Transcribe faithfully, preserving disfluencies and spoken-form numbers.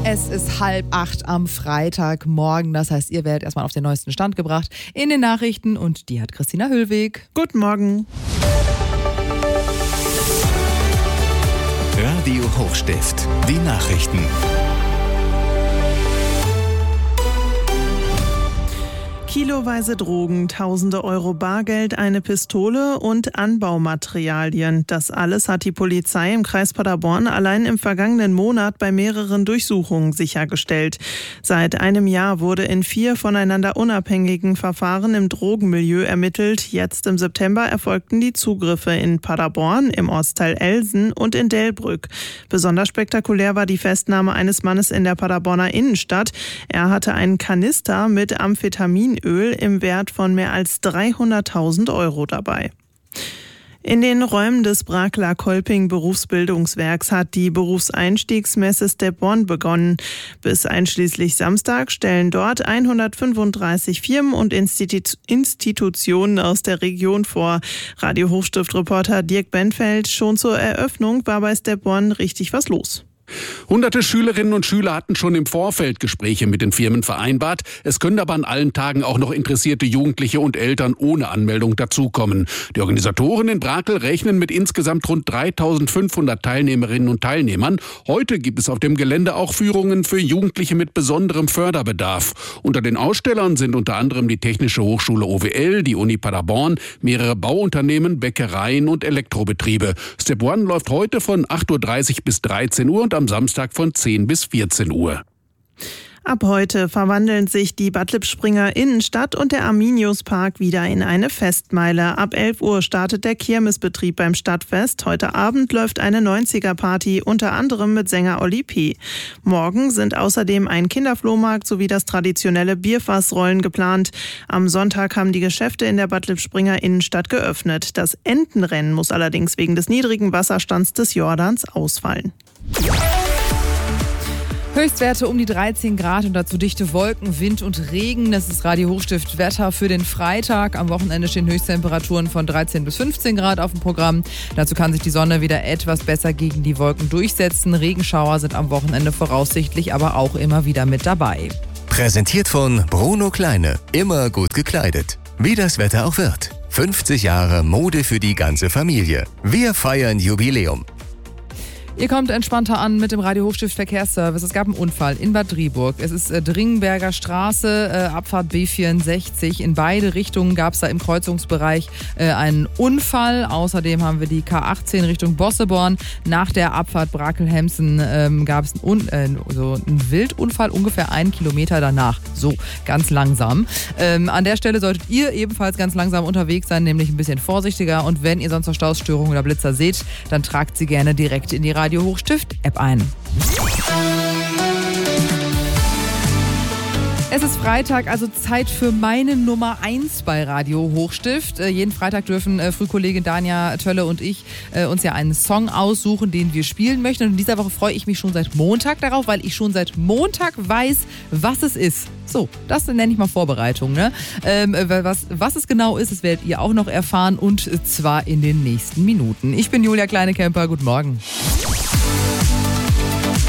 Es ist halb acht am Freitagmorgen. Das heißt, ihr werdet erstmal auf den neuesten Stand gebracht in den Nachrichten. Und die hat Christina Hüllweg. Guten Morgen. Radio Hochstift. Die Nachrichten. Kiloweise Drogen, tausende Euro Bargeld, eine Pistole und Anbaumaterialien. Das alles hat die Polizei im Kreis Paderborn allein im vergangenen Monat bei mehreren Durchsuchungen sichergestellt. Seit einem Jahr wurde in vier voneinander unabhängigen Verfahren im Drogenmilieu ermittelt. Jetzt im September erfolgten die Zugriffe in Paderborn, im Ortsteil Elsen und in Delbrück. Besonders spektakulär war die Festnahme eines Mannes in der Paderborner Innenstadt. Er hatte einen Kanister mit Amphetamin im Wert von mehr als dreihunderttausend Euro dabei. In den Räumen des Brakler Kolping Berufsbildungswerks hat die Berufseinstiegsmesse Step One begonnen. Bis einschließlich Samstag stellen dort hundertfünfunddreißig Firmen und Institu- Institutionen aus der Region vor. Radio Hochstift-Reporter Dirk Benfeld: Schon zur Eröffnung war bei Step One richtig was los. Hunderte Schülerinnen und Schüler hatten schon im Vorfeld Gespräche mit den Firmen vereinbart. Es können aber an allen Tagen auch noch interessierte Jugendliche und Eltern ohne Anmeldung dazukommen. Die Organisatoren in Brakel rechnen mit insgesamt rund dreitausendfünfhundert Teilnehmerinnen und Teilnehmern. Heute gibt es auf dem Gelände auch Führungen für Jugendliche mit besonderem Förderbedarf. Unter den Ausstellern sind unter anderem die Technische Hochschule O W L, die Uni Paderborn, mehrere Bauunternehmen, Bäckereien und Elektrobetriebe. Step One läuft heute von acht Uhr dreißig bis dreizehn Uhr und am Samstag von zehn bis vierzehn Uhr. Ab heute verwandeln sich die Bad Lippspringer Innenstadt und der Arminiuspark wieder in eine Festmeile. Ab elf Uhr startet der Kirmesbetrieb beim Stadtfest. Heute Abend läuft eine neunziger-Party, unter anderem mit Sänger Olli P. Morgen sind außerdem ein Kinderflohmarkt sowie das traditionelle Bierfassrollen geplant. Am Sonntag haben die Geschäfte in der Bad Lippspringer Innenstadt geöffnet. Das Entenrennen muss allerdings wegen des niedrigen Wasserstands des Jordans ausfallen. Höchstwerte um die dreizehn Grad und dazu dichte Wolken, Wind und Regen. Das ist Radio Hochstift Wetter für den Freitag. Am Wochenende stehen Höchsttemperaturen von dreizehn bis fünfzehn Grad auf dem Programm. Dazu kann sich die Sonne wieder etwas besser gegen die Wolken durchsetzen. Regenschauer sind am Wochenende voraussichtlich aber auch immer wieder mit dabei. Präsentiert von Bruno Kleine. Immer gut gekleidet. Wie das Wetter auch wird. fünfzig Jahre Mode für die ganze Familie. Wir feiern Jubiläum. Ihr kommt entspannter an mit dem Radio Hochstift Verkehrsservice. Es gab einen Unfall in Bad Driburg. Es ist äh, Dringenberger Straße, äh, Abfahrt B vierundsechzig. In beide Richtungen gab es da im Kreuzungsbereich äh, einen Unfall. Außerdem haben wir die K achtzehn Richtung Bosseborn. Nach der Abfahrt Brakel-Hemsen ähm, gab es einen, Un- äh, so einen Wildunfall, ungefähr einen Kilometer danach. So, ganz langsam. Ähm, an der Stelle solltet ihr ebenfalls ganz langsam unterwegs sein, nämlich ein bisschen vorsichtiger. Und wenn ihr sonst noch Stausstörungen oder Blitzer seht, dann tragt sie gerne direkt in die Radio Radio Hochstift App ein. Es ist Freitag, also Zeit für meine Nummer eins bei Radio Hochstift. Äh, jeden Freitag dürfen äh, Frühkollegin Dania Tölle und ich äh, uns ja einen Song aussuchen, den wir spielen möchten. Und in dieser Woche freue ich mich schon seit Montag darauf, weil ich schon seit Montag weiß, was es ist. So, das nenne ich mal Vorbereitung. Ne? Ähm, was, was es genau ist, das werdet ihr auch noch erfahren, und zwar in den nächsten Minuten. Ich bin Julia Kleinekemper, guten Morgen.